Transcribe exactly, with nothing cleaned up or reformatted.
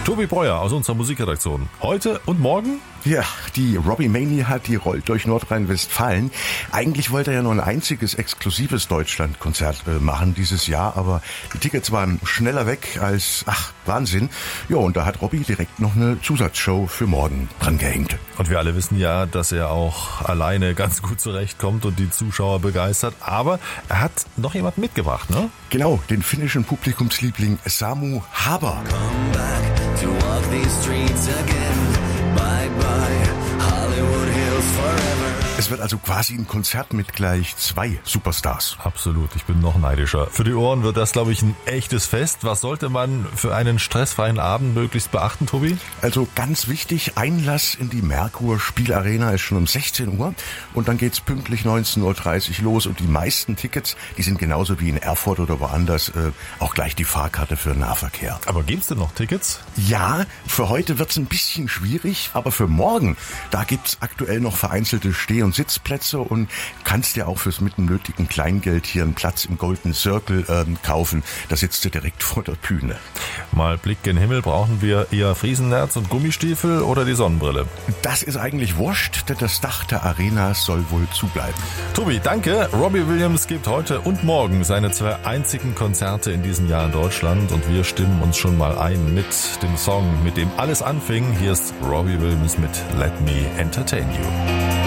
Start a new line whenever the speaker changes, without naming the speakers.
Tobi Breuer aus unserer Musikredaktion. Heute und morgen?
Ja, die Robbie Mania, die rollt durch Nordrhein-Westfalen. Eigentlich wollte er ja nur ein einziges exklusives Deutschlandkonzert äh, machen dieses Jahr, aber die Tickets waren schneller weg als, ach, Wahnsinn. Ja, und da hat Robbie direkt noch eine Zusatzshow für morgen dran gehängt.
Und wir alle wissen ja, dass er auch alleine ganz gut zurechtkommt und die Zuschauer begeistert. Aber er hat noch jemanden mitgebracht, ne?
Genau, den finnischen Publikumsliebling Samu Haber.
Come back to walk these streets again. Bye bye, Hollywood Hills forever.
Es wird also quasi ein Konzert mit gleich zwei Superstars.
Absolut, ich bin noch neidischer. Für die Ohren wird das, glaube ich, ein echtes Fest. Was sollte man für einen stressfreien Abend möglichst beachten, Tobi?
Also ganz wichtig, Einlass in die Merkur Spielarena ist schon um sechzehn Uhr und dann geht's pünktlich neunzehn Uhr dreißig los und die meisten Tickets, die sind genauso wie in Erfurt oder woanders, äh, auch gleich die Fahrkarte für Nahverkehr.
Aber gibt's denn noch Tickets?
Ja, für heute wird's ein bisschen schwierig, aber für morgen, da gibt's aktuell noch vereinzelte Steh- und Sitzplätze und kannst dir auch fürs mit dem nötigen Kleingeld hier einen Platz im Golden Circle ähm, kaufen. Da sitzt du direkt vor der Bühne.
Mal Blick gen Himmel, brauchen wir eher Friesennerz und Gummistiefel oder die Sonnenbrille?
Das ist eigentlich wurscht, denn das Dach der Arena soll wohl zubleiben.
Tobi, danke. Robbie Williams gibt heute und morgen seine zwei einzigen Konzerte in diesem Jahr in Deutschland und wir stimmen uns schon mal ein mit dem Song, mit dem alles anfing. Hier ist Robbie Williams mit Let Me Entertain You.